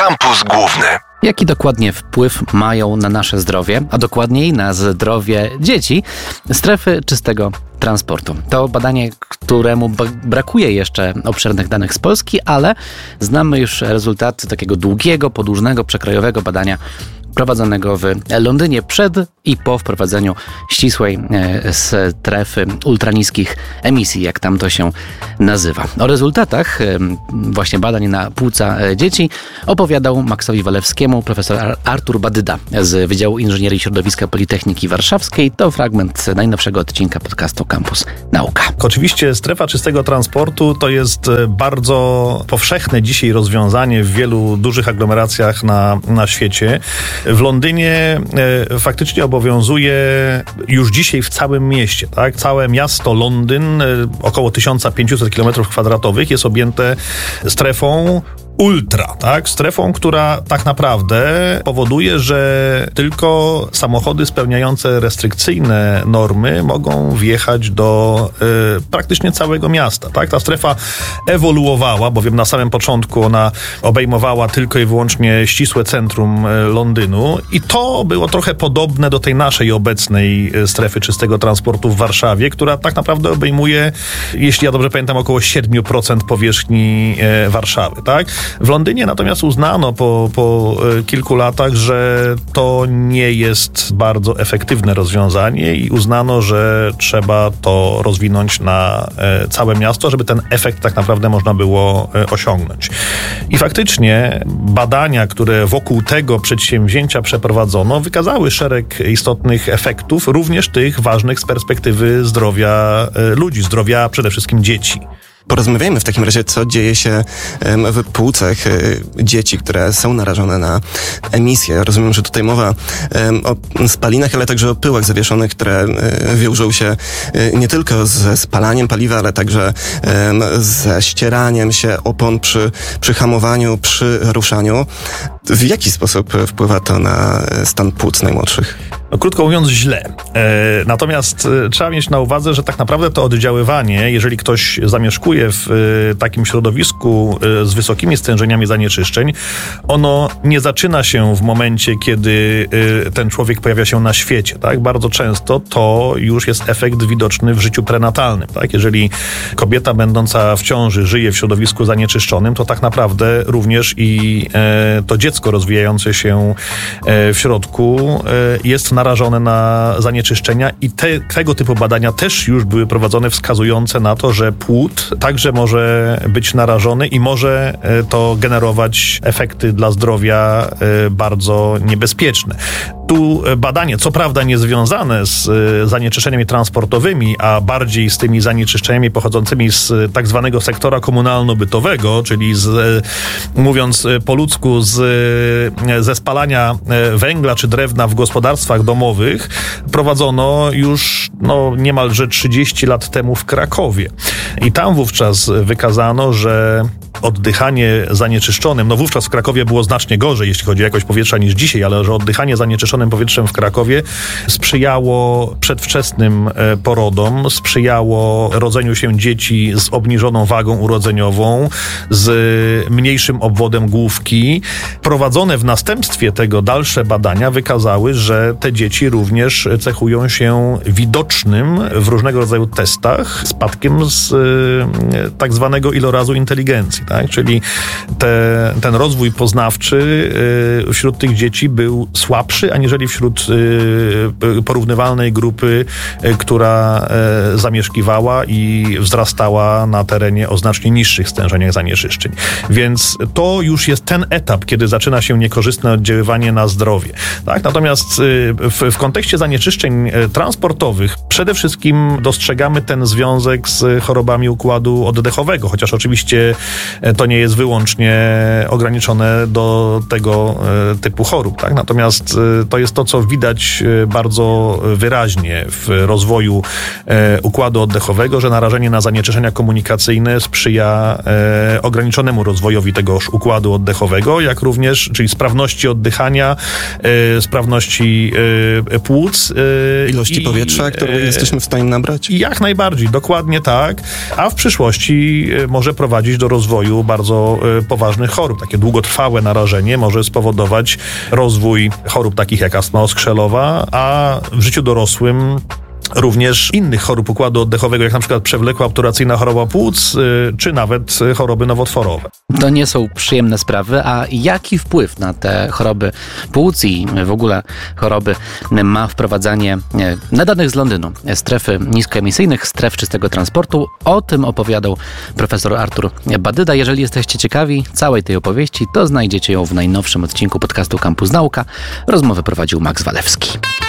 Kampus Główny. Jaki dokładnie wpływ mają na nasze zdrowie, a dokładniej na zdrowie dzieci, strefy czystego transportu? To badanie, któremu brakuje jeszcze obszernych danych z Polski, ale znamy już rezultaty takiego długiego, podłużnego, przekrojowego badania prowadzonego w Londynie przed i po wprowadzeniu ścisłej strefy ultraniskich emisji, jak tam to się nazywa. O rezultatach właśnie badań na płuca dzieci opowiadał Maxowi Walewskiemu profesor Artur Badyda z Wydziału Inżynierii Środowiska Politechniki Warszawskiej. To fragment najnowszego odcinka podcastu Campus Nauka. Oczywiście strefa czystego transportu to jest bardzo powszechne dzisiaj rozwiązanie w wielu dużych aglomeracjach na świecie. W Londynie faktycznie obowiązuje już dzisiaj w całym mieście, tak? Całe miasto Londyn, około 1500 km2 jest objęte strefą ultra, tak? Strefą, która tak naprawdę powoduje, że tylko samochody spełniające restrykcyjne normy mogą wjechać do praktycznie całego miasta, tak? Ta strefa ewoluowała, bowiem na samym początku ona obejmowała tylko i wyłącznie ścisłe centrum Londynu i to było trochę podobne do tej naszej obecnej strefy czystego transportu w Warszawie, która tak naprawdę obejmuje, jeśli ja dobrze pamiętam, około 7% powierzchni Warszawy, tak? W Londynie natomiast uznano po kilku latach, że to nie jest bardzo efektywne rozwiązanie i uznano, że trzeba to rozwinąć na całe miasto, żeby ten efekt tak naprawdę można było osiągnąć. I faktycznie badania, które wokół tego przedsięwzięcia przeprowadzono, wykazały szereg istotnych efektów, również tych ważnych z perspektywy zdrowia ludzi, zdrowia przede wszystkim dzieci. Porozmawiajmy w takim razie, co dzieje się w płucach dzieci, które są narażone na emisję. Rozumiem, że tutaj mowa o spalinach, ale także o pyłach zawieszonych, które wiążą się nie tylko ze spalaniem paliwa, ale także ze ścieraniem się opon przy hamowaniu, przy ruszaniu. W jaki sposób wpływa to na stan płuc najmłodszych? No, krótko mówiąc, źle. Natomiast trzeba mieć na uwadze, że tak naprawdę to oddziaływanie, jeżeli ktoś zamieszkuje w takim środowisku z wysokimi stężeniami zanieczyszczeń, ono nie zaczyna się w momencie, kiedy ten człowiek pojawia się na świecie. Tak? Bardzo często to już jest efekt widoczny w życiu prenatalnym. Tak? Jeżeli kobieta będąca w ciąży żyje w środowisku zanieczyszczonym, to tak naprawdę również i to dziecko rozwijające się w środku jest narażone na zanieczyszczenia i tego typu badania też już były prowadzone, wskazujące na to, że płód także może być narażony i może to generować efekty dla zdrowia bardzo niebezpieczne. Tu badanie, co prawda nie związane z zanieczyszczeniami transportowymi, a bardziej z tymi zanieczyszczeniami pochodzącymi z tak zwanego sektora komunalno-bytowego, czyli mówiąc po ludzku, ze spalania węgla czy drewna w gospodarstwach domowych, prowadzono już niemalże 30 lat temu w Krakowie. I tam wówczas wykazano, że oddychanie zanieczyszczonym, wówczas w Krakowie było znacznie gorzej, jeśli chodzi o jakość powietrza niż dzisiaj, ale że oddychanie zanieczyszczonym powietrzem w Krakowie sprzyjało przedwczesnym porodom, sprzyjało rodzeniu się dzieci z obniżoną wagą urodzeniową, z mniejszym obwodem główki. Prowadzone w następstwie tego dalsze badania wykazały, że te dzieci również cechują się widocznym w różnego rodzaju testach spadkiem z tak zwanego ilorazu inteligencji. Tak? Czyli ten rozwój poznawczy wśród tych dzieci był słabszy, aniżeli wśród porównywalnej grupy, która zamieszkiwała i wzrastała na terenie o znacznie niższych stężeniach zanieczyszczeń. Więc to już jest ten etap, kiedy zaczyna się niekorzystne oddziaływanie na zdrowie. Tak? Natomiast w kontekście zanieczyszczeń transportowych przede wszystkim dostrzegamy ten związek z chorobami układu oddechowego, chociaż oczywiście to nie jest wyłącznie ograniczone do tego typu chorób. Tak? Natomiast to jest to, co widać bardzo wyraźnie w rozwoju układu oddechowego, że narażenie na zanieczyszczenia komunikacyjne sprzyja ograniczonemu rozwojowi tegoż układu oddechowego, jak również, czyli sprawności oddychania, sprawności płuc. Ilości powietrza, którą jesteśmy w stanie nabrać? Jak najbardziej, dokładnie tak. A w przyszłości może prowadzić do rozwoju rozwoju bardzo poważnych chorób. Takie długotrwałe narażenie może spowodować rozwój chorób takich jak astma oskrzelowa, a w życiu dorosłym również innych chorób układu oddechowego, jak na przykład przewlekła obturacyjna choroba płuc, czy nawet choroby nowotworowe. To nie są przyjemne sprawy, a jaki wpływ na te choroby płuc i w ogóle choroby ma wprowadzanie nadanych z Londynu strefy niskoemisyjnych, stref czystego transportu? O tym opowiadał profesor Artur Badyda. Jeżeli jesteście ciekawi całej tej opowieści, to znajdziecie ją w najnowszym odcinku podcastu Campus Nauka. Rozmowę prowadził Max Walewski.